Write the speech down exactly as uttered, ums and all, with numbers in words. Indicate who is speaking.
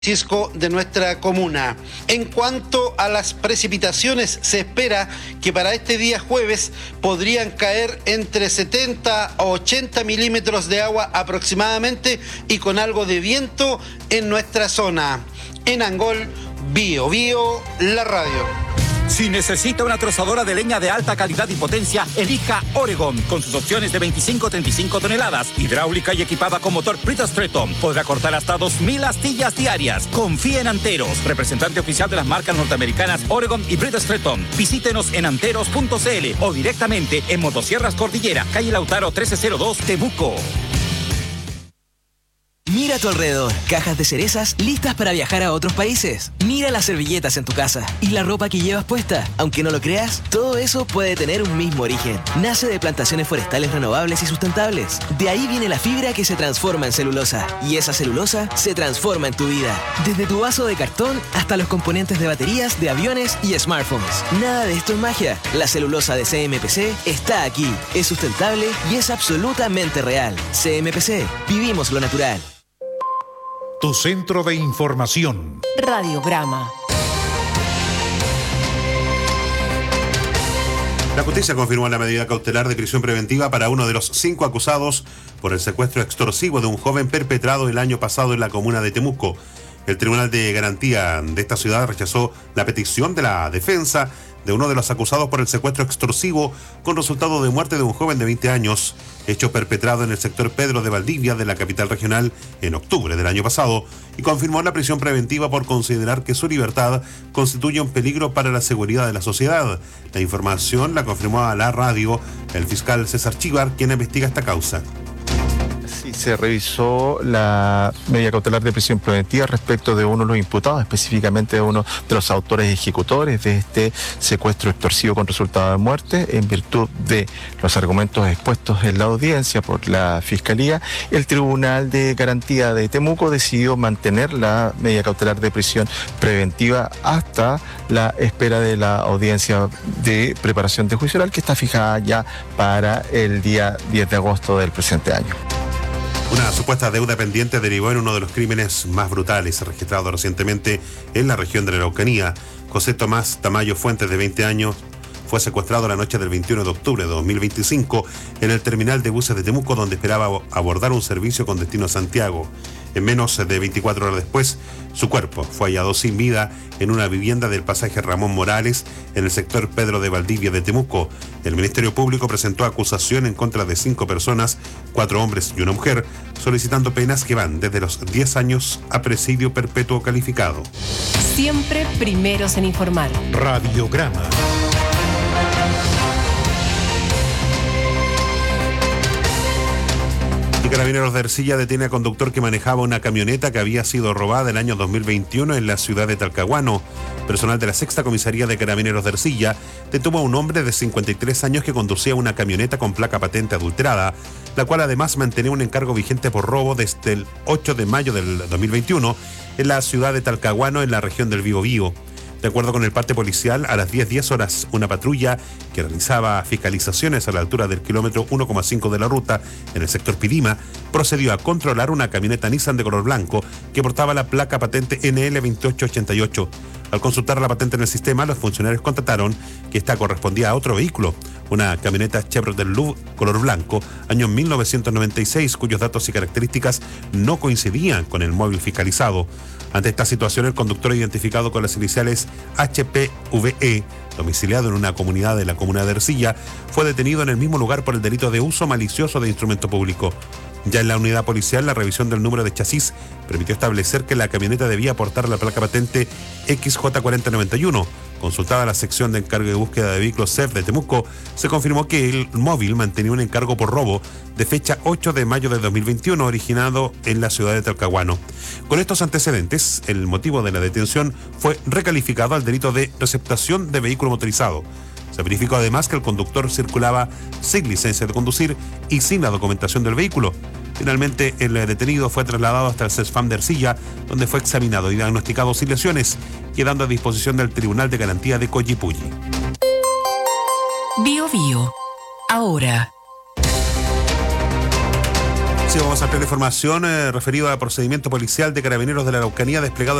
Speaker 1: Francisco de nuestra comuna. En cuanto a las precipitaciones, se espera que para este día jueves podrían caer entre setenta a ochenta milímetros de agua aproximadamente y con algo de viento en nuestra zona. En Angol, Bio Bio, la radio.
Speaker 2: Si necesita una trozadora de leña de alta calidad y potencia, elija Oregon, con sus opciones de veinticinco a treinta y cinco toneladas, hidráulica y equipada con motor Brita-Stratton. Podrá cortar hasta dos mil astillas diarias. Confíe en Anteros, representante oficial de las marcas norteamericanas Oregon y Brita-Stratton. Visítenos en anteros punto c l o directamente en Motosierras Cordillera, calle Lautaro trece cero dos, Temuco.
Speaker 3: Mira a tu alrededor, cajas de cerezas listas para viajar a otros países. Mira las servilletas en tu casa y la ropa que llevas puesta. Aunque no lo creas, todo eso puede tener un mismo origen. Nace de plantaciones forestales renovables y sustentables. De ahí viene la fibra que se transforma en celulosa. Y esa celulosa se transforma en tu vida. Desde tu vaso de cartón hasta los componentes de baterías, de aviones y smartphones. Nada de esto es magia. La celulosa de C M P C está aquí. Es sustentable y es absolutamente real. C M P C. Vivimos lo natural.
Speaker 4: Tu centro de información.
Speaker 5: Radiograma.
Speaker 6: La justicia confirmó la medida cautelar de prisión preventiva para uno de los cinco acusados por el secuestro extorsivo de un joven perpetrado el año pasado en la comuna de Temuco. El Tribunal de Garantía de esta ciudad rechazó la petición de la defensa de uno de los acusados por el secuestro extorsivo con resultado de muerte de un joven de veinte años, hecho perpetrado en el sector Pedro de Valdivia de la capital regional en octubre del año pasado, y confirmó la prisión preventiva por considerar que su libertad constituye un peligro para la seguridad de la sociedad. La información la confirmó a la radio el fiscal César Chivar, quien investiga esta causa.
Speaker 7: Sí, se revisó la medida cautelar de prisión preventiva respecto de uno de los imputados, específicamente de uno de los autores ejecutores de este secuestro extorsivo con resultado de muerte. En virtud de los argumentos expuestos en la audiencia por la Fiscalía, el Tribunal de Garantía de Temuco decidió mantener la medida cautelar de prisión preventiva hasta la espera de la audiencia de preparación de juicio oral, que está fijada ya para el día diez de agosto del presente año.
Speaker 6: Una supuesta deuda pendiente derivó en uno de los crímenes más brutales registrados recientemente en la región de la Araucanía. José Tomás Tamayo Fuentes, de veinte años, fue secuestrado la noche del veintiuno de octubre de dos mil veinticinco en el terminal de buses de Temuco, donde esperaba abordar un servicio con destino a Santiago. En menos de veinticuatro horas después, su cuerpo fue hallado sin vida en una vivienda del pasaje Ramón Morales, en el sector Pedro de Valdivia de Temuco. El Ministerio Público presentó acusación en contra de cinco personas, cuatro hombres y una mujer, solicitando penas que van desde los diez años a presidio perpetuo calificado.
Speaker 5: Siempre primeros en informar.
Speaker 4: Radiograma.
Speaker 6: Carabineros de Ercilla detiene a conductor que manejaba una camioneta que había sido robada el año dos mil veintiuno en la ciudad de Talcahuano. Personal de la Sexta Comisaría de Carabineros de Ercilla detuvo a un hombre de cincuenta y tres años que conducía una camioneta con placa patente adulterada, la cual además mantenía un encargo vigente por robo desde el ocho de mayo del dos mil veintiuno en la ciudad de Talcahuano, en la región del Biobío. De acuerdo con el parte policial, a las diez diez horas, una patrulla que realizaba fiscalizaciones a la altura del kilómetro uno coma cinco de la ruta, en el sector Pidima, procedió a controlar una camioneta Nissan de color blanco que portaba la placa patente N L veintiocho ochenta y ocho. Al consultar la patente en el sistema, los funcionarios constataron que esta correspondía a otro vehículo, una camioneta Chevrolet Louvre color blanco, año mil novecientos noventa y seis, cuyos datos y características no coincidían con el móvil fiscalizado. Ante esta situación, el conductor, identificado con las iniciales H P V E, domiciliado en una comunidad de la comuna de Ercilla, fue detenido en el mismo lugar por el delito de uso malicioso de instrumento público. Ya en la unidad policial, la revisión del número de chasis permitió establecer que la camioneta debía portar la placa patente X J cuarenta noventa y uno. Consultada la sección de encargo de búsqueda de vehículos C E F de Temuco, se confirmó que el móvil mantenía un encargo por robo de fecha ocho de mayo de dos mil veintiuno, originado en la ciudad de Talcahuano. Con estos antecedentes, el motivo de la detención fue recalificado al delito de receptación de vehículo motorizado. Se verificó además que el conductor circulaba sin licencia de conducir y sin la documentación del vehículo. Finalmente, el detenido fue trasladado hasta el CESFAM de Ercilla, donde fue examinado y diagnosticado sin lesiones, quedando a disposición del Tribunal de Garantía de Collipulli.
Speaker 5: Bio Bio. Ahora.
Speaker 6: Sí, vamos a ampliar información eh, referido al procedimiento policial de Carabineros de la Araucanía desplegado